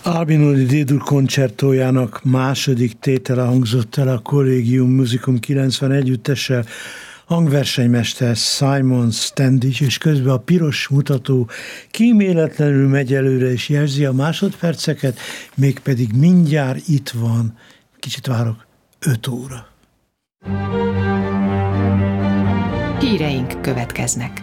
Albinoni D-dur koncertójának második tétele hangzott el a Collegium Musicum 90 együttessel, hangversenymester Simon Standish, és közben a piros mutató kíméletlenül megy előre, és jelzi a másodperceket, mégpedig mindjárt itt van, kicsit várok, 5 óra. Híreink következnek.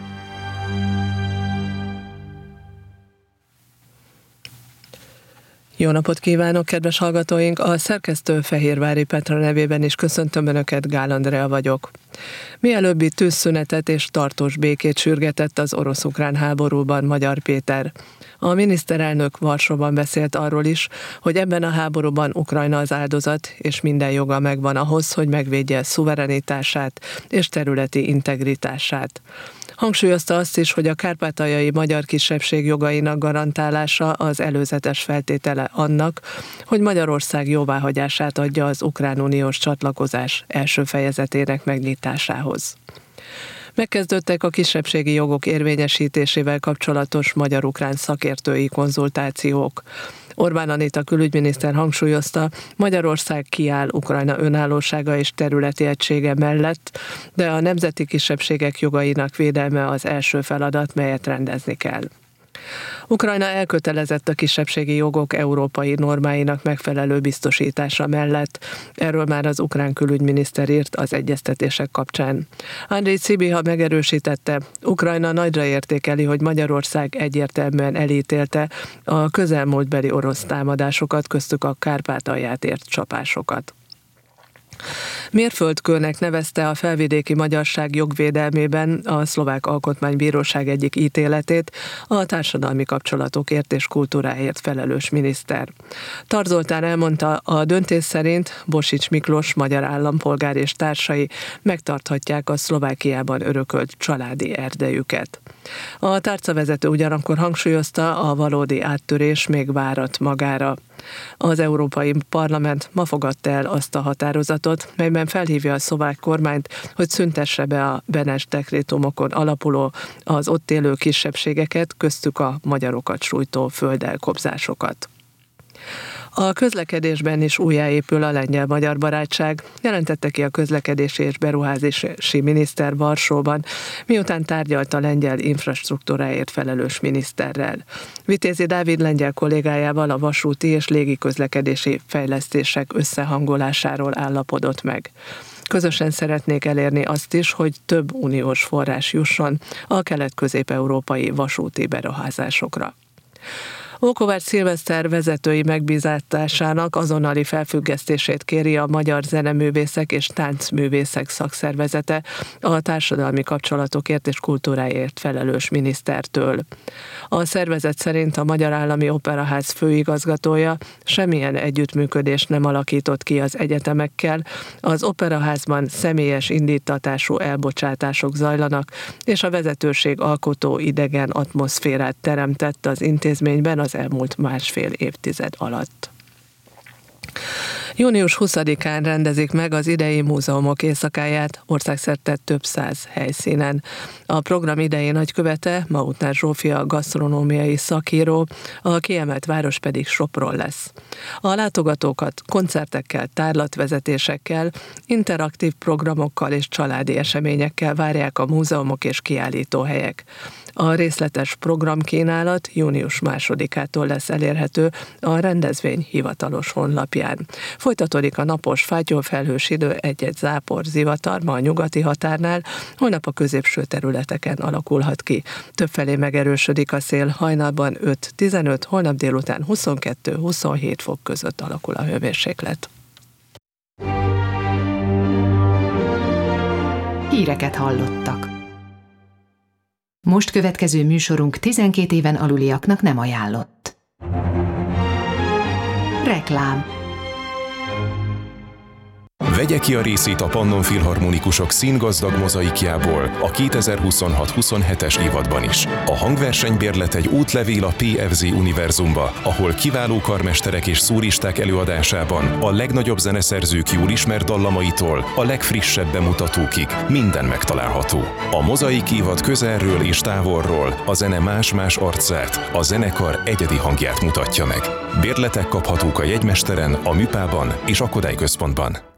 Jó napot kívánok, kedves hallgatóink! A szerkesztő Fehérvári Petra nevében is köszöntöm Önöket, Gál Andrea vagyok. Mielőbbi tűzszünetet és tartós békét sürgetett az orosz-ukrán háborúban Magyar Péter. A miniszterelnök Varsóban beszélt arról is, hogy ebben a háborúban Ukrajna az áldozat, és minden joga megvan ahhoz, hogy megvédje szuverenitását és területi integritását. Hangsúlyozta azt is, hogy a kárpátaljai magyar kisebbség jogainak garantálása az előzetes feltétele annak, hogy Magyarország jóváhagyását adja az ukrán uniós csatlakozás első fejezetének megnyitásához. Megkezdődtek a kisebbségi jogok érvényesítésével kapcsolatos magyar-ukrán szakértői konzultációk. Orbán Anita külügyminiszter hangsúlyozta, Magyarország kiáll Ukrajna önállósága és területi egysége mellett, de a nemzeti kisebbségek jogainak védelme az első feladat, melyet rendezni kell. Ukrajna elkötelezett a kisebbségi jogok európai normáinak megfelelő biztosítása mellett. Erről már az ukrán külügyminiszter írt az egyeztetések kapcsán. Andrej Cibiha megerősítette, Ukrajna nagyra értékeli, hogy Magyarország egyértelműen elítélte a közelmúltbeli orosz támadásokat, köztük a Kárpátalját ért csapásokat. Mérföldkőnek nevezte a felvidéki magyarság jogvédelmében a Szlovák Alkotmánybíróság egyik ítéletét a társadalmi kapcsolatokért és kultúráért felelős miniszter. Tar Zoltán elmondta, a döntés szerint Bosics Miklós magyar állampolgár és társai megtarthatják a Szlovákiában örökölt családi erdejüket. A tárcavezető ugyanakkor hangsúlyozta, a valódi áttörés még várat magára. Az Európai Parlament ma fogadta el azt a határozatot, melyben felhívja a szlovák kormányt, hogy szüntesse be a Benes dekrétumokon alapuló az ott élő kisebbségeket, köztük a magyarokat sújtó földelkobzásokat. A közlekedésben is újjáépül a lengyel-magyar barátság, jelentette ki a közlekedési és beruházási miniszter Varsóban, miután tárgyalt a lengyel infrastruktúráért felelős miniszterrel. Vitézi Dávid lengyel kollégájával a vasúti és légiközlekedési fejlesztések összehangolásáról állapodott meg. Közösen szeretnék elérni azt is, hogy több uniós forrás jusson a kelet-közép-európai vasúti beruházásokra. Ókovács Szilveszter vezetői megbízásának azonnali felfüggesztését kéri a Magyar Zeneművészek és Táncművészek Szakszervezete a társadalmi kapcsolatokért és kultúráért felelős minisztertől. A szervezet szerint a Magyar Állami Operaház főigazgatója semmilyen együttműködést nem alakított ki az egyetemekkel, az operaházban személyes indítatású elbocsátások zajlanak, és a vezetőség alkotó idegen atmoszférát teremtett az intézményben az elmúlt másfél évtized alatt. Június 20-án rendezik meg az idei múzeumok éjszakáját országszerte több száz helyszínen. A program idei nagykövete Mautner Zsófia gasztronómiai szakíró, a kiemelt város pedig Sopron lesz. A látogatókat koncertekkel, tárlatvezetésekkel, interaktív programokkal és családi eseményekkel várják a múzeumok és kiállítóhelyek. A részletes programkínálat június 2-ától lesz elérhető a rendezvény hivatalos honlapján. Folytatódik a napos fátyolfelhős idő, egy-egy zápor, zivatar ma a nyugati határnál, holnap a középső területeken alakulhat ki. Többfelé megerősödik a szél, hajnalban 5-15, holnap délután 22-27 fok között alakul a hőmérséklet. Híreket hallottak. Most következő műsorunk 12 éven aluliaknak nem ajánlott. Vegye ki a részét a Pannon Filharmonikusok színgazdag mozaikjából a 2026-27-es évadban is. A hangversenybérlet egy útlevél a PFZ univerzumba, ahol kiváló karmesterek és szóristák előadásában a legnagyobb zeneszerzők jól ismert dallamaitól a legfrissebb bemutatókig minden megtalálható. A mozaik évad közelről és távolról a zene más-más arcát, a zenekar egyedi hangját mutatja meg. Bérletek kaphatók a jegymesteren, a Műpában és a Kodály Központban.